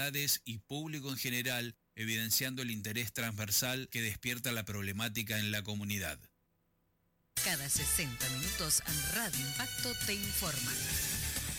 autoridades y público en general, evidenciando el interés transversal que despierta la problemática en la comunidad. Cada 60 minutos Radio Impacto te informa.